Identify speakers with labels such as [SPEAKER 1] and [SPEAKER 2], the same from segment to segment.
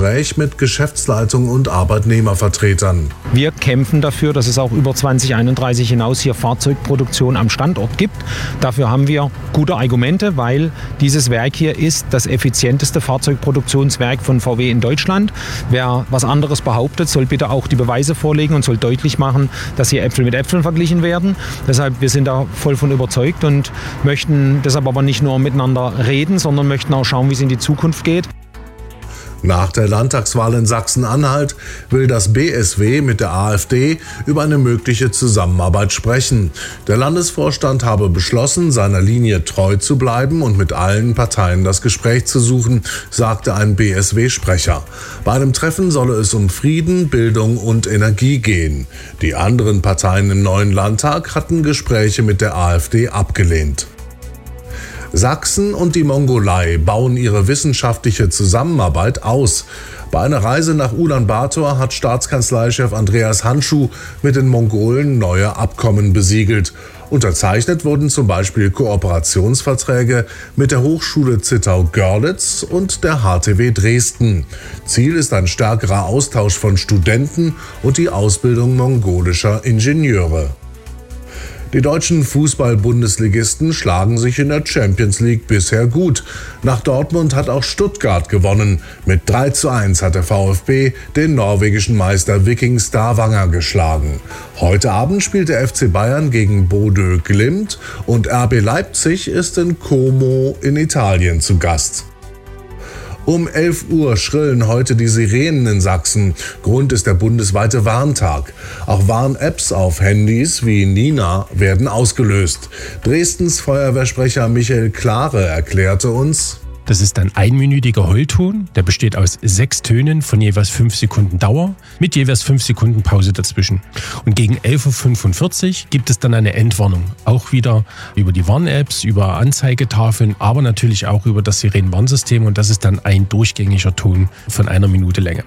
[SPEAKER 1] Gespräch mit Geschäftsleitung und Arbeitnehmervertretern.
[SPEAKER 2] Wir kämpfen dafür, dass es auch über 2031 hinaus hier Fahrzeugproduktion am Standort gibt. Dafür haben wir gute Argumente, weil dieses Werk hier ist das effizienteste Fahrzeugproduktionswerk von VW in Deutschland. Wer was anderes behauptet, soll bitte auch die Beweise vorlegen und soll deutlich machen, dass hier Äpfel mit Äpfeln verglichen werden. Deshalb, wir sind da voll von überzeugt und möchten deshalb aber nicht nur miteinander reden, sondern möchten auch schauen, wie es in die Zukunft geht.
[SPEAKER 1] Nach der Landtagswahl in Sachsen-Anhalt will das BSW mit der AfD über eine mögliche Zusammenarbeit sprechen. Der Landesvorstand habe beschlossen, seiner Linie treu zu bleiben und mit allen Parteien das Gespräch zu suchen, sagte ein BSW-Sprecher. Bei einem Treffen solle es um Frieden, Bildung und Energie gehen. Die anderen Parteien im neuen Landtag hatten Gespräche mit der AfD abgelehnt. Sachsen und die Mongolei bauen ihre wissenschaftliche Zusammenarbeit aus. Bei einer Reise nach Ulaanbaatar hat Staatskanzleichef Andreas Handschuh mit den Mongolen neue Abkommen besiegelt. Unterzeichnet wurden zum Beispiel Kooperationsverträge mit der Hochschule Zittau-Görlitz und der HTW Dresden. Ziel ist ein stärkerer Austausch von Studenten und die Ausbildung mongolischer Ingenieure. Die deutschen Fußball-Bundesligisten schlagen sich in der Champions League bisher gut. Nach Dortmund hat auch Stuttgart gewonnen. Mit 3:1 hat der VfB den norwegischen Meister Viking Stavanger geschlagen. Heute Abend spielt der FC Bayern gegen Bodø Glimt und RB Leipzig ist in Como in Italien zu Gast. Um 11 Uhr schrillen heute die Sirenen in Sachsen. Grund ist der bundesweite Warntag. Auch Warn-Apps auf Handys wie Nina werden ausgelöst. Dresdens Feuerwehrsprecher Michael Klare erklärte uns:
[SPEAKER 3] Das ist ein einminütiger Heulton, der besteht aus 6 Tönen von jeweils 5 Sekunden Dauer mit jeweils 5 Sekunden Pause dazwischen. Und gegen 11:45 Uhr gibt es dann eine Endwarnung. Auch wieder über die Warn-Apps, über Anzeigetafeln, aber natürlich auch über das Sirenenwarnsystem, und das ist dann ein durchgängiger Ton von 1 Minute Länge.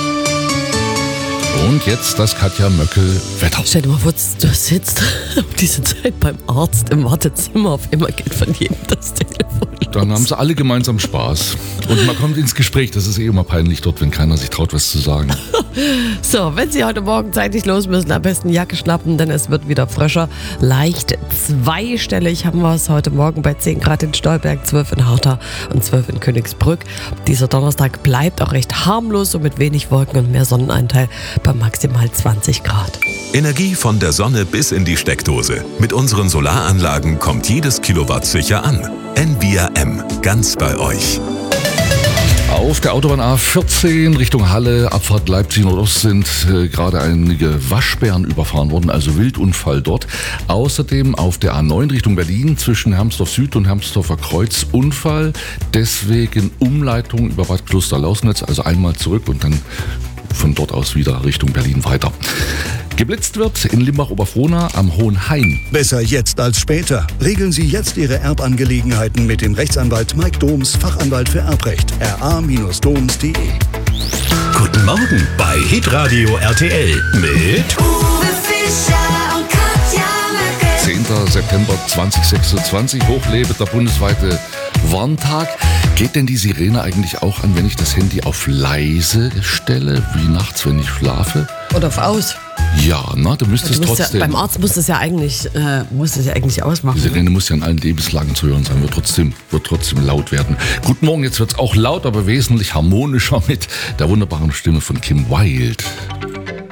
[SPEAKER 4] Und jetzt das Katja Möckel-Wetter.
[SPEAKER 5] Stell dir mal vor, du sitzt diese Zeit beim Arzt im Wartezimmer, auf einmal geht von jedem das Telefon los.
[SPEAKER 4] Dann haben sie alle gemeinsam Spaß. Und man kommt ins Gespräch. Das ist eh immer peinlich dort, wenn keiner sich traut, was zu sagen.
[SPEAKER 5] So, wenn Sie heute Morgen zeitig los müssen, am besten Jacke schnappen, denn es wird wieder frischer. Leicht zweistellig haben wir es heute Morgen bei 10 Grad in Stolberg, 12 in Hartau und 12 in Königsbrück. Dieser Donnerstag bleibt auch recht harmlos und mit wenig Wolken und mehr Sonnenanteil bei maximal 20 Grad.
[SPEAKER 6] Energie von der Sonne bis in die Steckdose. Mit unseren Solaranlagen kommt jedes Kilowatt sicher an. NVRM, ganz bei euch.
[SPEAKER 4] Auf der Autobahn A14 Richtung Halle, Abfahrt Leipzig Nordost sind gerade einige Waschbären überfahren worden, also Wildunfall dort. Außerdem auf der A9 Richtung Berlin zwischen Hermsdorf Süd und Hermsdorfer Kreuz Unfall. Deswegen Umleitung über Bad Klosterlausnitz, also einmal zurück und dann von dort aus wieder Richtung Berlin weiter. Geblitzt wird in Limbach-Oberfrohna am Hohen Hain.
[SPEAKER 7] Besser jetzt als später. Regeln Sie jetzt Ihre Erbangelegenheiten mit dem Rechtsanwalt Mike Doms, Fachanwalt für Erbrecht. ra-doms.de.
[SPEAKER 6] Guten Morgen bei Hitradio RTL mit
[SPEAKER 8] Uwe Fischer und Katja Möckel.
[SPEAKER 4] 10. September 2026, hochlebe der bundesweite Warntag. Geht denn die Sirene eigentlich auch an, wenn ich das Handy auf leise stelle, wie nachts, wenn ich schlafe?
[SPEAKER 5] Oder auf aus.
[SPEAKER 4] Ja, na, du müsstest trotzdem.
[SPEAKER 5] Ja, beim Arzt muss es ja eigentlich ausmachen.
[SPEAKER 4] Die Sirene muss ja in allen Lebenslagen zu hören sein, wird trotzdem laut werden. Guten Morgen, jetzt wird es auch laut, aber wesentlich harmonischer mit der wunderbaren Stimme von Kim Wilde.